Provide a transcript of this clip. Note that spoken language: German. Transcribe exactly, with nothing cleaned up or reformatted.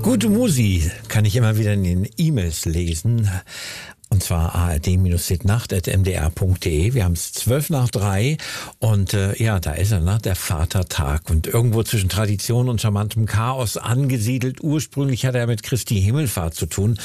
Gute Musi kann ich immer wieder in den E-Mails lesen. Und zwar a r d nacht at m d r punkt d e. Wir haben es zwölf nach drei und äh, ja, da ist er, ne? Der Vatertag. Und irgendwo zwischen Tradition und charmantem Chaos angesiedelt. Ursprünglich hat er mit Christi Himmelfahrt zu tun.